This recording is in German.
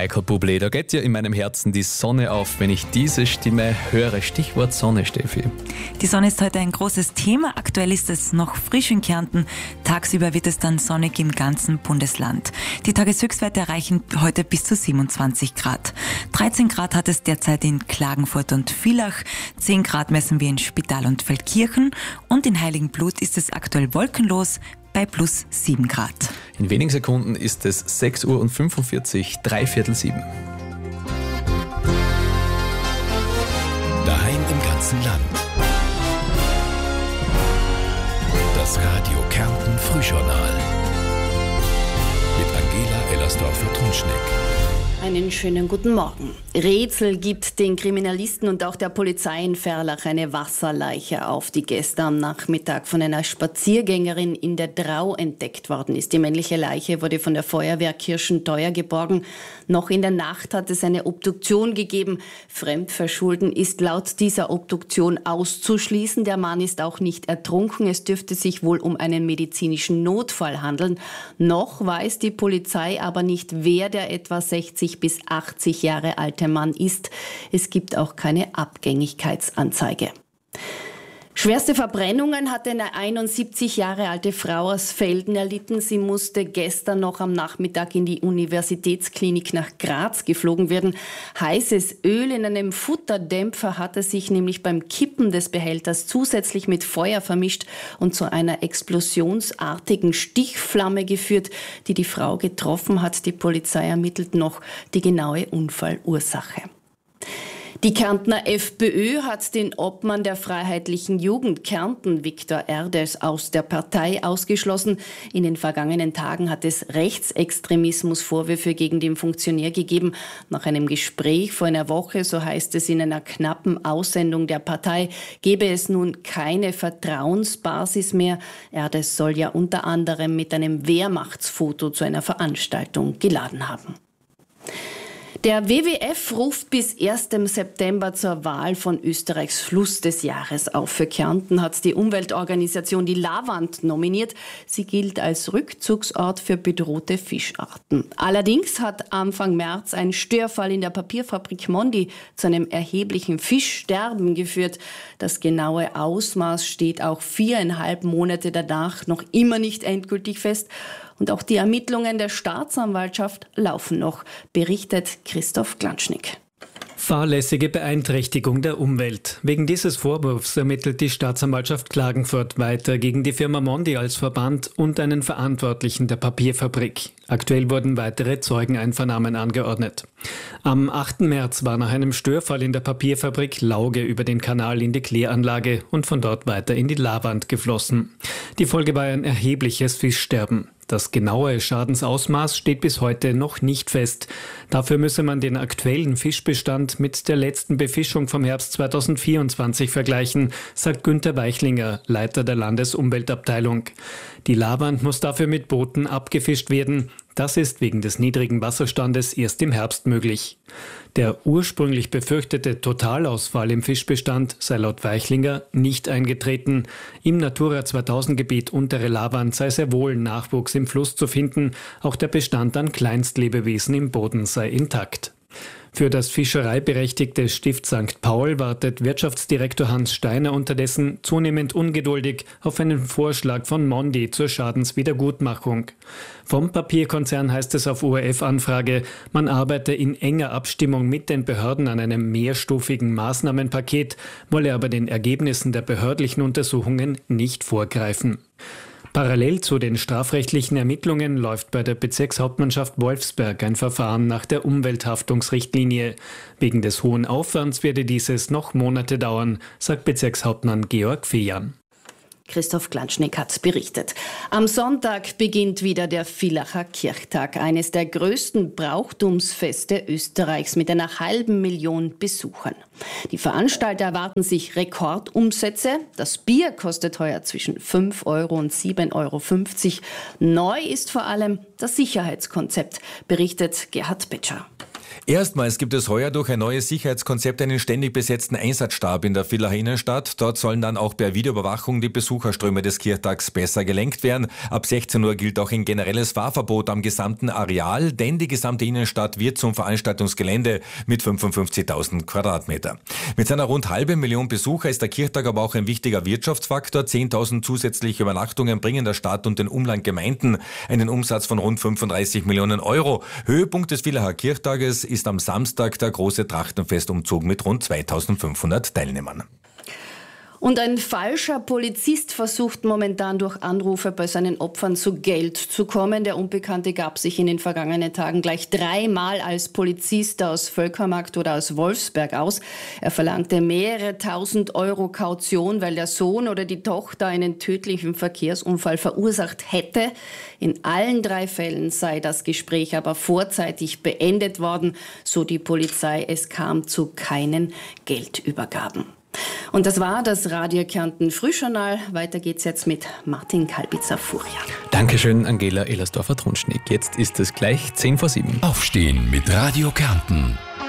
Michael Bublé. Da geht ja in meinem Herzen die Sonne auf, wenn ich diese Stimme höre. Stichwort Sonne, Steffi. Die Sonne ist heute ein großes Thema. Aktuell ist es noch frisch in Kärnten. Tagsüber wird es dann sonnig im ganzen Bundesland. Die Tageshöchstwerte erreichen heute bis zu 27 Grad. 13 Grad hat es derzeit in Klagenfurt und Villach. 10 Grad messen wir in Spital und Feldkirchen. Und in Heiligenblut ist es aktuell wolkenlos bei plus 7 Grad. In wenigen Sekunden ist es 6:45 Uhr, 6:45. Daheim im ganzen Land. Das Radio Kärnten Frühjournal. Mit Angela Ellersdorfer-Trunschneck. Einen schönen guten Morgen. Rätsel gibt den Kriminalisten und auch der Polizei in Ferlach eine Wasserleiche auf, die gestern am Nachmittag von einer Spaziergängerin in der Drau entdeckt worden ist. Die männliche Leiche wurde von der Feuerwehr Kirschenteuer geborgen. Noch in der Nacht hat es eine Obduktion gegeben. Fremdverschulden ist laut dieser Obduktion auszuschließen. Der Mann ist auch nicht ertrunken. Es dürfte sich wohl um einen medizinischen Notfall handeln. Noch weiß die Polizei aber nicht, wer der etwa 60 bis 80 Jahre alte Mann ist. Es gibt auch keine Abgängigkeitsanzeige. Schwerste Verbrennungen hat eine 71 Jahre alte Frau aus Velden erlitten. Sie musste gestern noch am Nachmittag in die Universitätsklinik nach Graz geflogen werden. Heißes Öl in einem Futterdämpfer hatte sich nämlich beim Kippen des Behälters zusätzlich mit Feuer vermischt und zu einer explosionsartigen Stichflamme geführt, die die Frau getroffen hat. Die Polizei ermittelt noch die genaue Unfallursache. Die Kärntner FPÖ hat den Obmann der Freiheitlichen Jugend Kärnten, Viktor Erdős, aus der Partei ausgeschlossen. In den vergangenen Tagen hat es Rechtsextremismusvorwürfe gegen den Funktionär gegeben. Nach einem Gespräch vor einer Woche, so heißt es in einer knappen Aussendung der Partei, gebe es nun keine Vertrauensbasis mehr. Erdős soll ja unter anderem mit einem Wehrmachtsfoto zu einer Veranstaltung geladen haben. Der WWF ruft bis 1. September zur Wahl von Österreichs Fluss des Jahres auf. Für Kärnten hat die Umweltorganisation die Lavand nominiert. Sie gilt als Rückzugsort für bedrohte Fischarten. Allerdings hat Anfang März ein Störfall in der Papierfabrik Mondi zu einem erheblichen Fischsterben geführt. Das genaue Ausmaß steht auch 4,5 Monate danach noch immer nicht endgültig fest. Und auch die Ermittlungen der Staatsanwaltschaft laufen noch, berichtet Christoph Glanschnick. Fahrlässige Beeinträchtigung der Umwelt. Wegen dieses Vorwurfs ermittelt die Staatsanwaltschaft Klagenfurt weiter gegen die Firma Mondi als Verband und einen Verantwortlichen der Papierfabrik. Aktuell wurden weitere Zeugeneinvernahmen angeordnet. Am 8. März war nach einem Störfall in der Papierfabrik Lauge über den Kanal in die Kläranlage und von dort weiter in die Lavand geflossen. Die Folge war ein erhebliches Fischsterben. Das genaue Schadensausmaß steht bis heute noch nicht fest. Dafür müsse man den aktuellen Fischbestand mit der letzten Befischung vom Herbst 2024 vergleichen, sagt Günther Weichlinger, Leiter der Landesumweltabteilung. Die Lavand muss dafür mit Booten abgefischt werden. Das ist wegen des niedrigen Wasserstandes erst im Herbst möglich. Der ursprünglich befürchtete Totalausfall im Fischbestand sei laut Weichlinger nicht eingetreten. Im Natura 2000-Gebiet Untere Lavand sei sehr wohl Nachwuchs im Fluss zu finden. Auch der Bestand an Kleinstlebewesen im Boden sei intakt. Für das fischereiberechtigte Stift St. Paul wartet Wirtschaftsdirektor Hans Steiner unterdessen zunehmend ungeduldig auf einen Vorschlag von Mondi zur Schadenswiedergutmachung. Vom Papierkonzern heißt es auf ORF-Anfrage, man arbeite in enger Abstimmung mit den Behörden an einem mehrstufigen Maßnahmenpaket, wolle aber den Ergebnissen der behördlichen Untersuchungen nicht vorgreifen. Parallel zu den strafrechtlichen Ermittlungen läuft bei der Bezirkshauptmannschaft Wolfsberg ein Verfahren nach der Umwelthaftungsrichtlinie. Wegen des hohen Aufwands werde dieses noch Monate dauern, sagt Bezirkshauptmann Georg Fejan. Christoph Glanschnick hat berichtet. Am Sonntag beginnt wieder der Villacher Kirchtag, eines der größten Brauchtumsfeste Österreichs mit einer 500.000 Besuchern. Die Veranstalter erwarten sich Rekordumsätze. Das Bier kostet heuer zwischen 5 Euro und 7,50 Euro. Neu ist vor allem das Sicherheitskonzept, berichtet Gerhard Betscher. Erstmals gibt es heuer durch ein neues Sicherheitskonzept einen ständig besetzten Einsatzstab in der Villacher Innenstadt. Dort sollen dann auch per Videoüberwachung die Besucherströme des Kirchtags besser gelenkt werden. Ab 16 Uhr gilt auch ein generelles Fahrverbot am gesamten Areal, denn die gesamte Innenstadt wird zum Veranstaltungsgelände mit 55.000 Quadratmeter. Mit seiner rund 500.000 Besucher ist der Kirchtag aber auch ein wichtiger Wirtschaftsfaktor. 10.000 zusätzliche Übernachtungen bringen der Stadt und den Umlandgemeinden einen Umsatz von rund 35 Millionen Euro. Höhepunkt des Villacher Kirchtages ist am Samstag der große Trachtenfestumzug mit rund 2.500 Teilnehmern. Und ein falscher Polizist versucht momentan durch Anrufe bei seinen Opfern zu Geld zu kommen. Der Unbekannte gab sich in den vergangenen Tagen gleich 3-mal als Polizist aus Völkermarkt oder aus Wolfsberg aus. Er verlangte mehrere tausend Euro Kaution, weil der Sohn oder die Tochter einen tödlichen Verkehrsunfall verursacht hätte. In allen 3 Fällen sei das Gespräch aber vorzeitig beendet worden, so die Polizei. Es kam zu keinen Geldübergaben. Und das war das Radio Kärnten Frühjournal. Weiter geht's jetzt mit Martin Kalbitzer-Furia. Dankeschön, Angela Ellersdorfer-Trunschnick. Jetzt ist es gleich 6:50. Aufstehen mit Radio Kärnten.